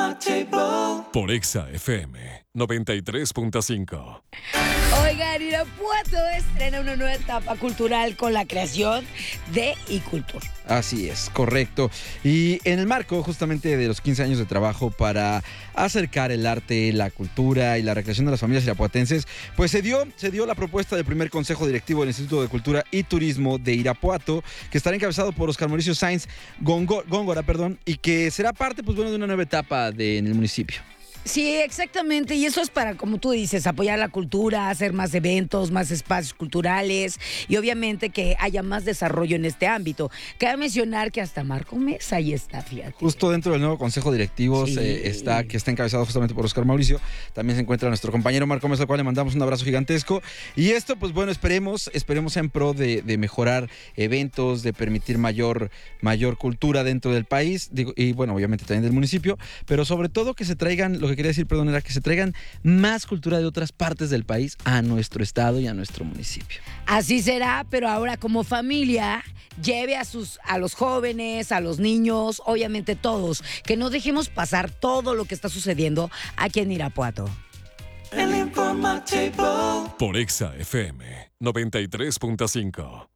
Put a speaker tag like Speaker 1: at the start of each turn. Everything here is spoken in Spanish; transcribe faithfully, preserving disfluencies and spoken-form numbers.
Speaker 1: Por Exa F M noventa y tres punto cinco.
Speaker 2: Oigan, Irapuato estrena una nueva etapa cultural con la creación de iCulture.
Speaker 3: Así es, correcto. Y en el marco justamente de los quince años de trabajo para acercar el arte, la cultura y la recreación de las familias irapuatenses, pues se dio, se dio la propuesta del primer consejo directivo del Instituto de Cultura y Turismo de Irapuato, que estará encabezado por Oscar Mauricio Sáenz Góngora, Góngora, perdón, y que será parte, pues bueno, de una nueva etapa de, en el municipio.
Speaker 2: Sí, exactamente, y eso es para, como tú dices, apoyar la cultura, hacer más eventos, más espacios culturales y obviamente que haya más desarrollo en este ámbito. Cabe mencionar que hasta Marco Mesa ahí está, fíjate.
Speaker 3: Justo dentro del nuevo Consejo Directivo
Speaker 2: Sí.
Speaker 3: se está, que está encabezado justamente por Oscar Mauricio, también se encuentra nuestro compañero Marco Mesa, al cual le mandamos un abrazo gigantesco. Y esto, pues bueno, esperemos, esperemos en pro de, de mejorar eventos, de permitir mayor, mayor cultura dentro del país, digo, y bueno, obviamente también del municipio, pero sobre todo que se traigan, lo que quería decir, perdón, era que se traigan más cultura de otras partes del país a nuestro estado y a nuestro municipio.
Speaker 2: Así será, pero ahora como familia, lleve a sus a los jóvenes, a los niños, obviamente todos, que no dejemos pasar todo lo que está sucediendo aquí en Irapuato.
Speaker 1: Por Exa F M noventa y tres punto cinco.